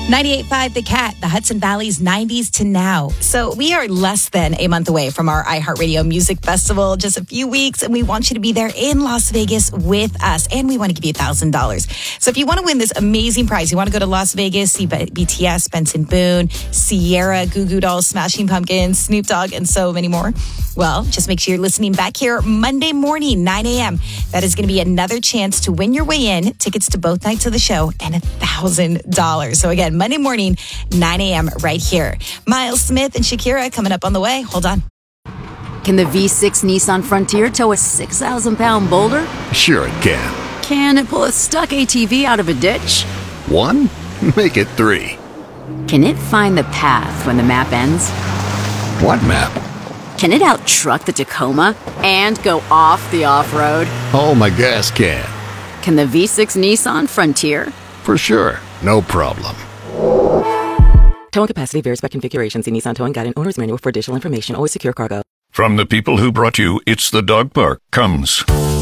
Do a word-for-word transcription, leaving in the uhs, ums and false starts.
ninety-eight point five The Cat, the Hudson Valley's nineties to now. So we are less than a month away from our iHeartRadio Music Festival, just a few weeks, and we want you to be there in Las Vegas with us, and we want to give you one thousand dollars. So if you want to win this amazing prize, you want to go to Las Vegas, see B T S, Benson Boone, Sierra, Goo Goo Dolls, Smashing Pumpkins, Snoop Dogg, and so many more, well, just make sure you're listening back here Monday morning, nine a.m. That is going to be another chance to win your way in, tickets to both nights of the show, and one thousand dollars. So again, Monday morning, nine a.m. right here. Miles Smith and Shakira coming up on the way. Hold on. Can the V six Nissan Frontier tow a six thousand pound boulder? Sure it can. Can it pull a stuck A T V out of a ditch? One? Make it three. Can it find the path when the map ends? What map? Can it out-truck the Tacoma and go off the off-road? Oh, my gas can. Can the V six Nissan Frontier? For sure. No problem. Towing capacity varies by configuration. See Nissan Towing Guide and Owner's Manual for additional information. Always secure cargo. From the people who brought you It's the Dog Park comes...